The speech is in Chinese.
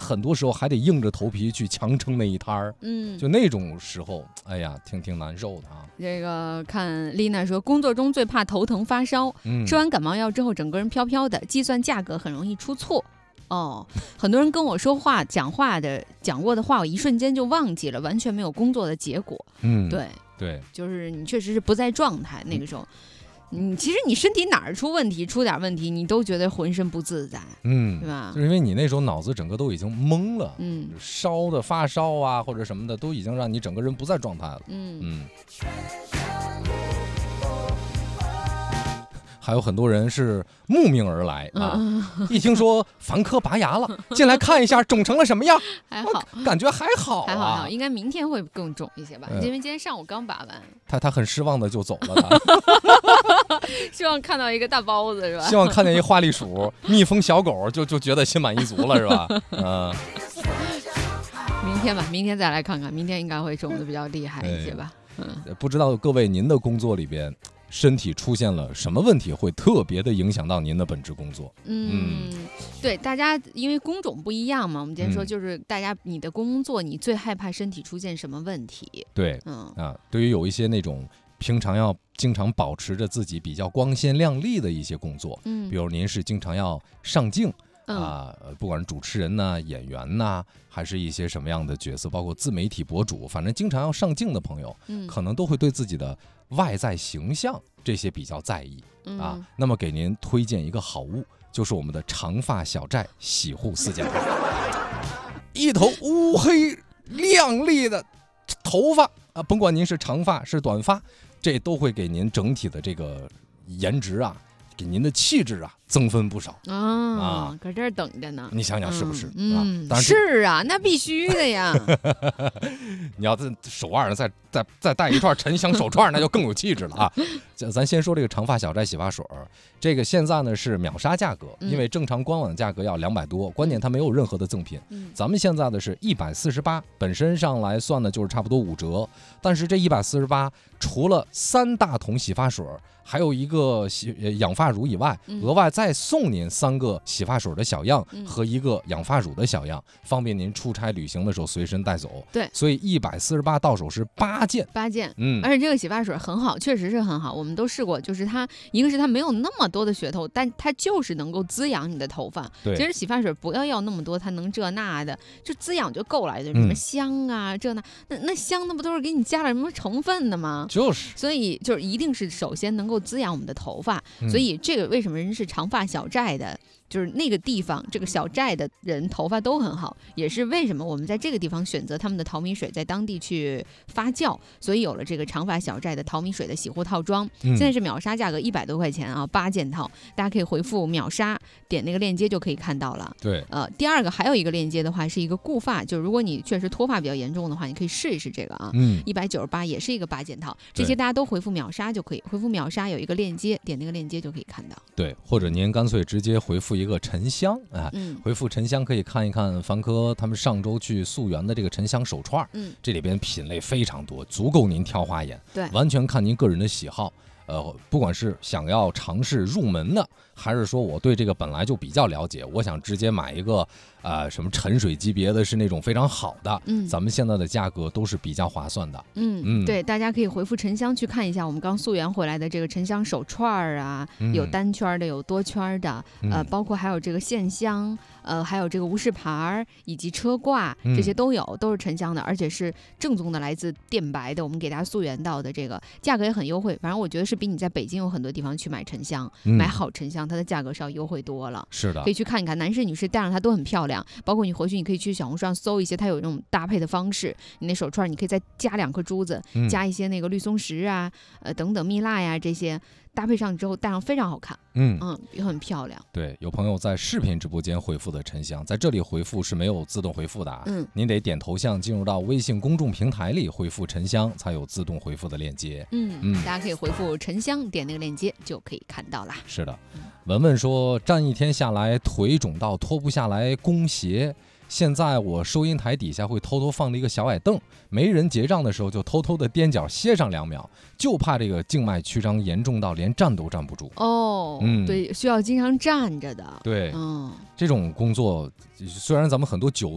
很多时候还得硬着头皮去强撑那一摊儿，就那种时候，哎呀，挺难受的啊。 这个看丽娜说，工作中最怕头疼发烧，吃完感冒药之后整个人飘飘的，计算价格很容易出错。很多人跟我说话讲过的话，我一瞬间就忘记了，完全没有工作的结果。对，就是你确实是不在状态，那个时候。其实你身体哪儿出点问题，你都觉得浑身不自在，对吧？ 就是因为你那时候脑子整个都已经懵了，发烧啊或者什么的，都已经让你整个人不在状态了，还有很多人是慕名而来啊，一听说凡科拔牙了，进来看一下肿成了什么样， 还好， 感觉还好啊， 还好，应该明天会更肿一些吧，因为今天上午刚拔完。 他很失望的就走了， 希望看到一个大包子是吧？ 希望看见一花栗鼠、蜜蜂小狗就觉得心满意足了是吧？ 明天再来看看，明天应该会肿的比较厉害一些吧。 不知道各位您的工作里边，身体出现了什么问题，会特别的影响到您的本职工作？ 对，大家因为工种不一样嘛，我们今天说就是大家你的工作，你最害怕身体出现什么问题？ 对，对于有一些那种平常要经常保持着自己比较光鲜亮丽的一些工作，比如您是经常要上镜。不管是主持人呐、演员呐，还是一些什么样的角色，包括自媒体博主，反正经常要上镜的朋友，可能都会对自己的外在形象这些比较在意那么给您推荐一个好物，就是我们的长发小寨洗护4件套，一头乌黑亮丽的头发甭管您是长发是短发，这都会给您整体的这个颜值给您的气质增分不少搁这儿等着呢。 你想想是不是？ 是啊，那必须的呀。 你要在手腕上再戴一串沉香手串，那就更有气质了啊！咱先说这个长发小寨洗发水，这个现在呢是秒杀价格，因为正常官网价格要200多，关键它没有任何的赠品。咱们现在的是148，本身上来算呢就是差不多5折，但是这148除了3大桶洗发水，还有一个养发乳以外，额外再送您3个洗发水的小样和一个养发乳的小样，方便您出差旅行的时候随身带走。 对， 所以148到手是8件， 而且这个洗发水很好，确实是很好，我们都试过，就是它一个是它没有那么多的噱头，但它就是能够滋养你的头发。 对， 其实洗发水不要那么多，它能这那的，就滋养就够了，就什么香啊这那香那不都是给你加了什么成分的吗？ 就是， 所以就是一定是首先能够滋养我们的头发，所以这个为什么人是长发小寨的，就是那个地方这个小寨的人头发都很好，也是为什么我们在这个地方选择他们的淘米水在当地去发酵，所以有了这个长发小寨的淘米水的洗护套装。现在是秒杀价格100多块钱8件套，大家可以回复秒杀，点那个链接就可以看到了。 对， 第二个还有一个链接的话是一个固发，就是如果你确实脱发比较严重的话，你可以试一试这个198也是一个8件套，这些大家都回复秒杀就可以，回复秒杀有一个链接，点那个链接就可以看到。 对，或者您干脆直接回复一个沉香回复沉香可以看一看凡科他们上周去溯源的这个沉香手串，这里边品类非常多，足够您挑花眼， 对， 完全看您个人的喜好。不管是想要尝试入门的，还是说我对这个本来就比较了解，我想直接买一个什么沉水级别的，是那种非常好的，咱们现在的价格都是比较划算的。 对，大家可以回复沉香去看一下我们刚溯源回来的这个沉香手串有单圈的，有多圈的，包括还有这个线香，还有这个无饰牌以及车挂，这些都有，都是沉香的，而且是正宗的来自电白的，我们给大家溯源到的，这个价格也很优惠，反正我觉得是比你在北京有很多地方去买沉香，买好沉香它的价格是要优惠多了。 是的， 可以去看一看，男士女士戴上它都很漂亮，包括你回去你可以去小红书上搜一些它有那种搭配的方式，你那手串你可以再加2颗珠子，加一些那个绿松石等等蜜蜡这些搭配上之后戴上非常好看，也很漂亮。 对，有朋友在视频直播间回复的沉香，在这里回复是没有自动回复的您得点头像进入到微信公众平台里回复沉香，才有自动回复的链接。 大家可以回复沉香，点那个链接就可以看到啦。 是的，文文说站一天下来腿肿到脱不下来弓鞋，现在我收银台底下会偷偷放了一个小矮凳，没人结账的时候就偷偷的踮脚歇上2秒，就怕这个静脉曲张严重到连站都站不住。 对，需要经常站着的。 对，这种工作虽然咱们很多久